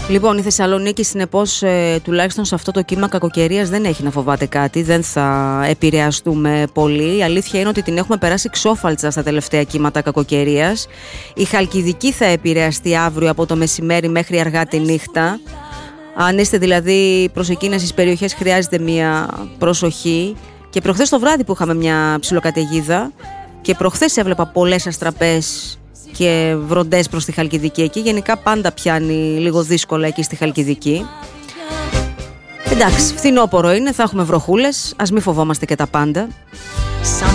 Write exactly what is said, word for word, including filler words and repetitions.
Λοιπόν, η Θεσσαλονίκη, συνεπώς, ε, τουλάχιστον σε αυτό το κύμα κακοκαιρίας δεν έχει να φοβάται κάτι, δεν θα επηρεαστούμε πολύ. Η αλήθεια είναι ότι την έχουμε περάσει ξόφαλτσα στα τελευταία κύματα κακοκαιρίας. Η Χαλκιδική θα επηρεαστεί αύριο από το μεσημέρι μέχρι αργά τη νύχτα. Αν είστε δηλαδή προς εκείνες τις περιοχές, χρειάζεται μια προσοχή. Και προχθές το βράδυ που είχαμε μια ψιλοκαταιγίδα, και προχθές έβλεπα πολλές αστραπές και βροντές προς τη Χαλκιδική εκεί. Γενικά πάντα πιάνει λίγο δύσκολα εκεί στη Χαλκιδική. Εντάξει, φθινόπορο είναι, θα έχουμε βροχούλες, ας μην φοβόμαστε και τα πάντα.